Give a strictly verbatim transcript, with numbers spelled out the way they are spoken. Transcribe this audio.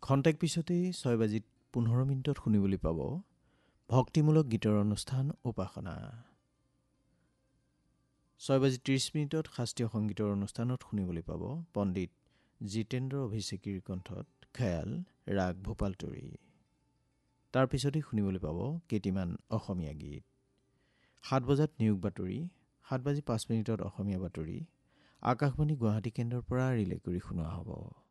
খন্তেক পিছতেই ছয় বাজি পোন্ধৰ মিনিটত শুনিবলৈ পাব ভক্তিমূলক গীতৰ অনুষ্ঠান উপাসনা। ছয় বাজি ত্ৰিছ মিনিটত শাস্ত্ৰীয় সংগীতৰ অনুষ্ঠানত শুনিবলৈ পাব পণ্ডিত জিতেন্দ্ৰ অভিষেকীৰ কণ্ঠত খেয়াল ৰাগ ভূপালতৰী। তাৰ পিছতেই শুনিবলৈ পাব কেইটিমান অসমীয়া গীত। সাত বজাত নিয়োগ বাতৰি, সাত বাজি পাঁচ মিনিটত অসমীয়া বাতৰি আকাশবাণী গুৱাহাটী কেন্দ্ৰৰ পৰা ৰিলে কৰি শুনোৱা হ'ব।